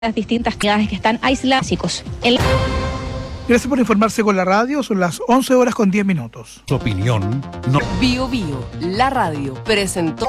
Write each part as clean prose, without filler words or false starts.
las distintas ciudades que están aisladas, chicos. Gracias por informarse con la radio, son las 11:10. Su opinión no. Bio Bio, la radio, presentó.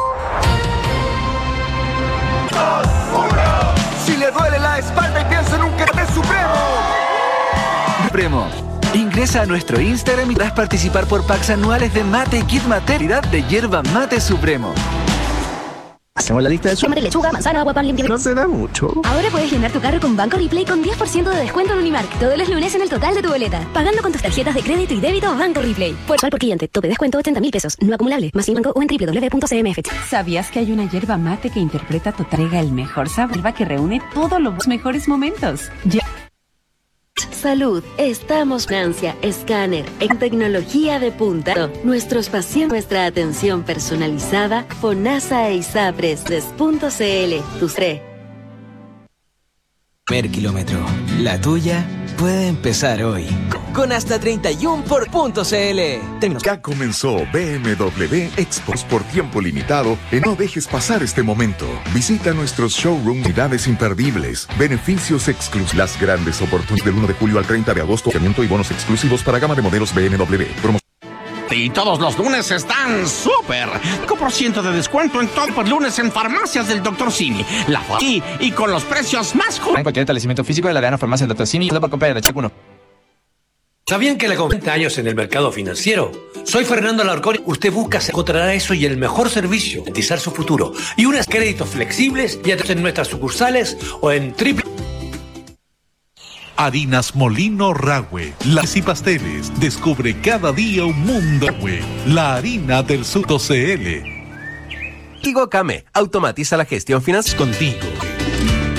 Si le duele la espalda y piensa en un Mate Supremo. Ingresa a nuestro Instagram y podrás participar por packs anuales de Mate Kit Maternidad de Yerba Mate Supremo. Hacemos la lista de tomate, lechuga, manzana, agua, pan, limpio. No se da mucho. Ahora puedes llenar tu carro con Banco Replay con 10% de descuento en Unimark todos los lunes en el total de tu boleta. Pagando con tus tarjetas de crédito y débito Banco Replay. Por cliente, tope descuento 80.000 pesos. No acumulable. Más sin banco o en www.cmf. ¿Sabías que hay una yerba mate que interpreta tu entrega el mejor sabor? Yerba que reúne todos los mejores momentos. Salud. Estamos Francia, escáner, en tecnología de punta. Nuestros pacientes, nuestra atención personalizada, FONASA e ISAPRES.cl. Tus tres. Primer kilómetro. La tuya puede empezar hoy. Con hasta 31 por .cl. Ya comenzó BMW Expos por tiempo limitado y no dejes pasar este momento. Visita nuestros showrooms, unidades imperdibles, beneficios exclusivos, las grandes oportunidades del 1 de julio al 30 de agosto, y bonos exclusivos para gama de modelos BMW. Y todos los lunes están súper. 5% de descuento en todo por lunes en farmacias del Dr. Simi. Y con los precios más justos. En cualquier establecimiento físico de la Diana Farmacia del Dr. Simi, por comprar de check 1. ¿Sabían que con 20 años en el mercado financiero? Soy Fernando Alarcón. Usted busca, se encontrará eso y el mejor servicio, garantizar su futuro. Y unos créditos flexibles, ya en nuestras sucursales o en triple. Harinas Molino Rahue, las y pasteles. Descubre cada día un mundo. La harina del Sur.cl. Tigo Came automatiza la gestión financiera. Contigo.